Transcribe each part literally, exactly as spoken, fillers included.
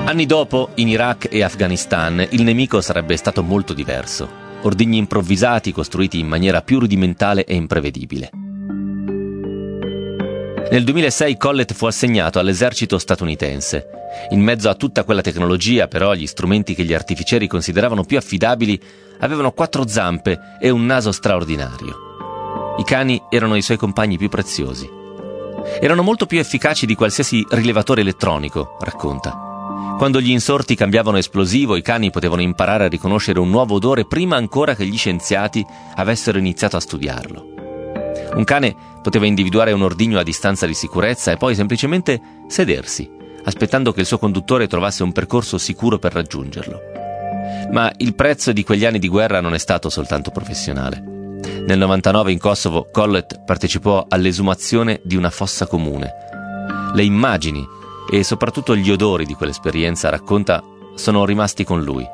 Anni dopo, in Iraq e Afghanistan, il nemico sarebbe stato molto diverso. Ordigni improvvisati costruiti in maniera più rudimentale e imprevedibile. Nel duemilasei Collett fu assegnato all'esercito statunitense. In mezzo a tutta quella tecnologia, però, gli strumenti che gli artificieri consideravano più affidabili avevano quattro zampe e un naso straordinario. I cani erano i suoi compagni più preziosi. Erano molto più efficaci di qualsiasi rilevatore elettronico, racconta. Quando gli insorti cambiavano esplosivo, i cani potevano imparare a riconoscere un nuovo odore prima ancora che gli scienziati avessero iniziato a studiarlo. Un cane poteva individuare un ordigno a distanza di sicurezza e poi semplicemente sedersi, aspettando che il suo conduttore trovasse un percorso sicuro per raggiungerlo. Ma il prezzo di quegli anni di guerra non è stato soltanto professionale. Nel novantanove in Kosovo Collett partecipò all'esumazione di una fossa comune. Le immagini e soprattutto gli odori di quell'esperienza, racconta, sono rimasti con lui.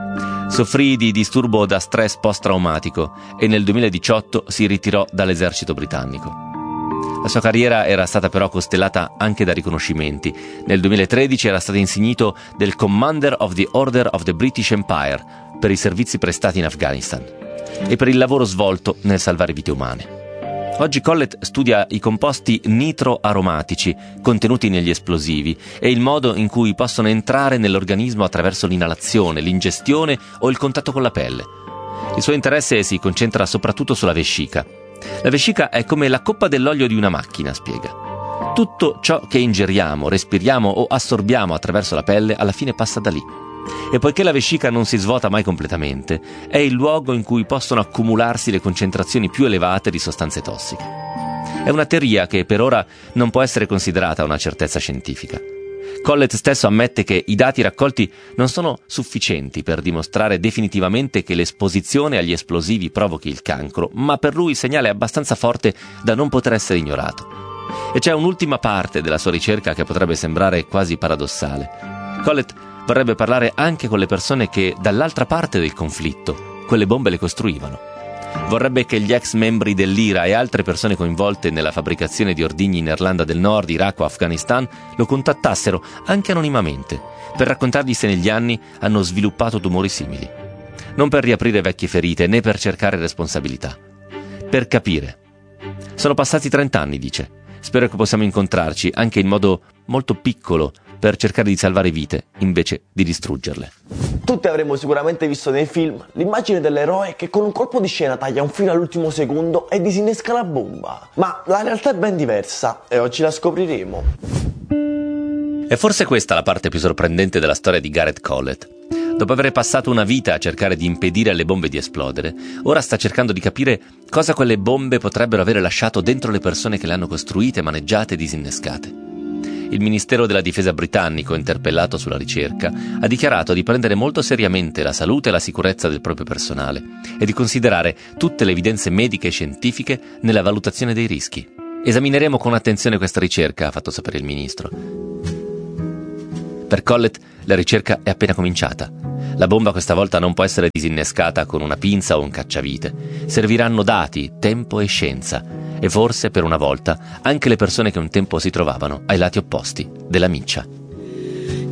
Soffrì di disturbo da stress post-traumatico e nel duemiladiciotto si ritirò dall'esercito britannico. La sua carriera era stata però costellata anche da riconoscimenti. Nel duemilatredici era stato insignito del Commander of the Order of the British Empire per i servizi prestati in Afghanistan e per il lavoro svolto nel salvare vite umane. Oggi Collett studia i composti nitroaromatici contenuti negli esplosivi e il modo in cui possono entrare nell'organismo attraverso l'inalazione, l'ingestione o il contatto con la pelle. Il suo interesse si concentra soprattutto sulla vescica. La vescica è come la coppa dell'olio di una macchina, spiega. Tutto ciò che ingeriamo, respiriamo o assorbiamo attraverso la pelle alla fine passa da lì. E poiché la vescica non si svuota mai completamente, è il luogo in cui possono accumularsi le concentrazioni più elevate di sostanze tossiche. È una teoria che per ora non può essere considerata una certezza scientifica. Collett stesso ammette che i dati raccolti non sono sufficienti per dimostrare definitivamente che l'esposizione agli esplosivi provochi il cancro, ma per lui il segnale è abbastanza forte da non poter essere ignorato. E c'è un'ultima parte della sua ricerca che potrebbe sembrare quasi paradossale. Collett vorrebbe parlare anche con le persone che dall'altra parte del conflitto quelle bombe le costruivano. Vorrebbe che gli ex membri dell'I R A e altre persone coinvolte nella fabbricazione di ordigni in Irlanda del Nord, Iraq o Afghanistan lo contattassero anche anonimamente per raccontargli se negli anni hanno sviluppato tumori simili. Non per riaprire vecchie ferite né per cercare responsabilità. Per capire. Sono passati trent'anni, dice. Spero che possiamo incontrarci anche in modo molto piccolo per cercare di salvare vite invece di distruggerle. Tutti avremmo sicuramente visto nei film l'immagine dell'eroe che con un colpo di scena taglia un filo all'ultimo secondo e disinnesca la bomba. Ma la realtà è ben diversa e oggi la scopriremo. È forse questa la parte più sorprendente della storia di Gareth Collett. Dopo aver passato una vita a cercare di impedire alle bombe di esplodere, ora sta cercando di capire cosa quelle bombe potrebbero avere lasciato dentro le persone che le hanno costruite, maneggiate e disinnescate. Il Ministero della Difesa britannico, interpellato sulla ricerca, ha dichiarato di prendere molto seriamente la salute e la sicurezza del proprio personale e di considerare tutte le evidenze mediche e scientifiche nella valutazione dei rischi. Esamineremo con attenzione questa ricerca, ha fatto sapere il ministro. Per Collett la ricerca è appena cominciata. La bomba questa volta non può essere disinnescata con una pinza o un cacciavite. Serviranno dati, tempo e scienza. E forse, per una volta, anche le persone che un tempo si trovavano ai lati opposti della miccia.